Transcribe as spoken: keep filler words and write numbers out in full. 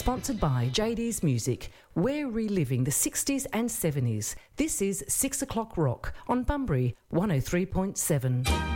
Sponsored by J D's Music. We're reliving the sixties and seventies. This is six o'clock Rock on Bunbury one oh three point seven.